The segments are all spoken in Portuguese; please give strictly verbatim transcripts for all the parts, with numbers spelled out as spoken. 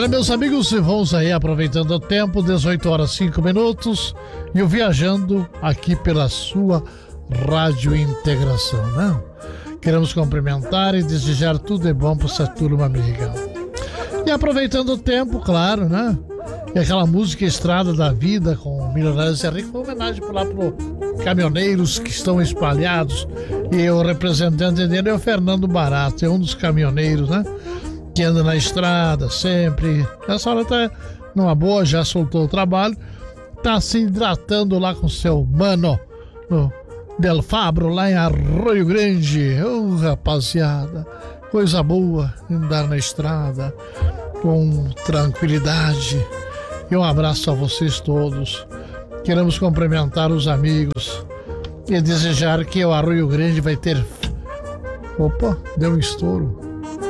Olha, meus amigos, vamos aí aproveitando o tempo, dezoito horas e cinco minutos, e eu viajando aqui pela sua Rádio Integração, né? Queremos cumprimentar e desejar tudo de bom para essa turma amiga. E aproveitando o tempo, claro, né? E aquela música Estrada da Vida com Milionários é Rico, uma homenagem por lá pro caminhoneiros que estão espalhados. E o representante dele é o Fernando Barato, é um dos caminhoneiros, né? Que anda na estrada sempre. Essa hora tá numa boa, já soltou o trabalho, tá se hidratando lá com seu mano no Del Fabro, lá em Arroio Grande. Ô, oh, rapaziada, coisa boa andar na estrada com tranquilidade. E um abraço a vocês todos. Queremos cumprimentar os amigos e desejar que o Arroio Grande vai ter... Opa, deu um estouro.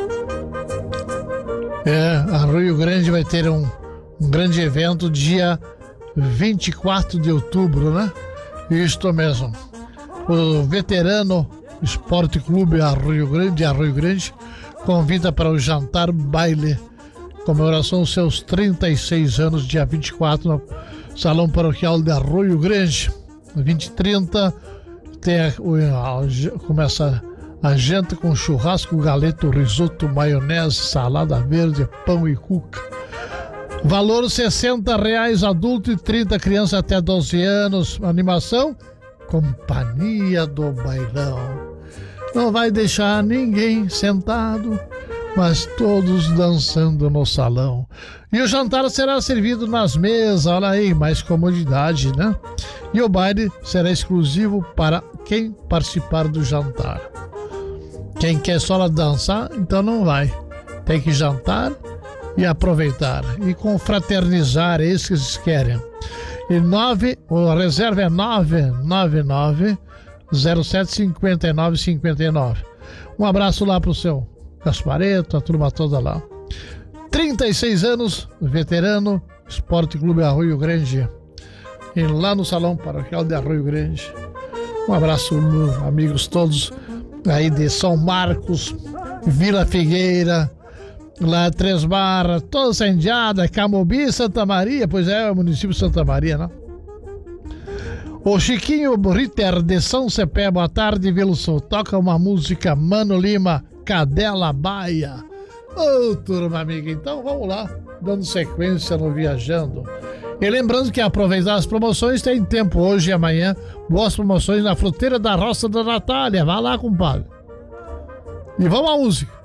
É, Arroio Grande vai ter um, um grande evento dia vinte e quatro de outubro, né? Isto mesmo. O Veterano Esporte Clube Arroio Grande, Arroio Grande, convida para o jantar baile, comemoração dos seus trinta e seis anos, dia vinte e quatro, no Salão Paroquial de Arroio Grande. vinte e trinta tem a, a, começa a janta com churrasco, galeto, risoto, maionese, salada verde, pão e cuca. Valor sessenta reais adulto e trinta criança até doze anos. Animação, Companhia do Bailão. Não vai deixar ninguém sentado, mas todos dançando no salão. E o jantar será servido nas mesas, olha aí, mais comodidade, né? E o baile será exclusivo para quem participar do jantar. Quem quer só dançar, então não vai. Tem que jantar e aproveitar. E confraternizar, é isso que eles querem. E nove, a reserva é nove nove nove, zero sete cinco nove cinco nove. Um abraço lá pro seu Gaspareto, a turma toda lá. trinta e seis anos, veterano, Esporte Clube Arroio Grande. E lá no Salão Paroquial de Arroio Grande. Um abraço, amigos todos aí de São Marcos, Vila Figueira, lá Três Barras, toda essa indiada, Camobi, Santa Maria, pois é, o município de Santa Maria, né? O Chiquinho Ritter de São Cepé, boa tarde, Wilson. Toca uma música, Mano Lima, Cadela Baia. Ô, oh, turma amiga, então vamos lá, dando sequência no Viajando. E lembrando que aproveitar as promoções, tem tempo hoje e amanhã, boas promoções na Fruteira da Roça da Natália. Vai lá, compadre. E vamos à música.